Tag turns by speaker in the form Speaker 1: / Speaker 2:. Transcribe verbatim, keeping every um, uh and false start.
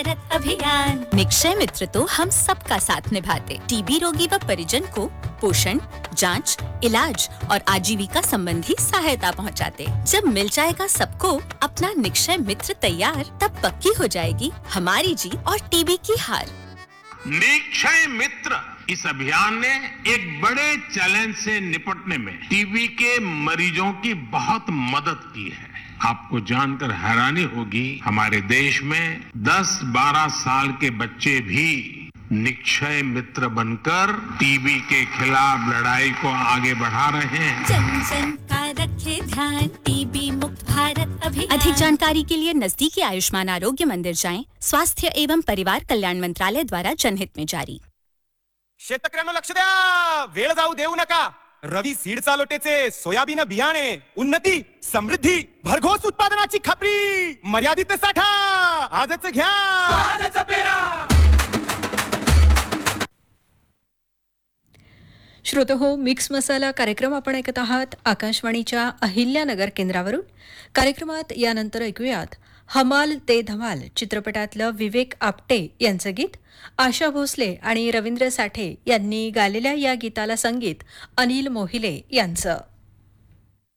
Speaker 1: भारत अभियान। निक्षय मित्र तो हम सबका साथ निभाते, टीबी रोगी व परिजन को पोषण, जांच, इलाज और आजीविका संबंधी सहायता पहुंचाते। जब मिल जाएगा सबको अपना निक्षय मित्र तैयार, तब पक्की हो जाएगी हमारी जीत और टीबी की हार।
Speaker 2: निक्षय मित्र इस अभियान ने एक बड़े चैलेंज से निपटने में टीबी के मरीजों की बहुत मदद की है। आपको जानकर हैरानी होगी, हमारे देश में दस बारह साल के बच्चे भी निक्षय मित्र बनकर टीबी के खिलाफ लड़ाई को आगे बढ़ा रहे हैं।
Speaker 1: जन जन का रखे ध्यान, टीबी मुक्त भारत अभियान। अधिक जानकारी के लिए नजदीकी आयुष्मान आरोग्य मंदिर जाएं। स्वास्थ्य एवं परिवार कल्याण मंत्रालय द्वारा जनहित में जारी।
Speaker 3: शेतकऱ्यांना लक्ष द्या, वेळ जाऊ देऊ नका। रवी सीड चालोटेचे सोयाबीन बियाणे, उन्नती, समृद्धी, भरघोस उत्पादनाची खात्री, मर्यादित साठा, आजच घ्या, आजच पेरा।
Speaker 4: श्रोते हो, मिक्स मसाला कार्यक्रम आपण ऐकत आहात आकाशवाणीच्या अहिल्यानगर केंद्रावरून। कार्यक्रमात यानंतर ऐकूयात हमाल ते धमाल चित्रपटातलं विवेक आपटे यांचं गीत। आशा भोसले आणि रवींद्र साठे यांनी गायलेल्या या गीताला संगीत अनिल मोहिले यांचं।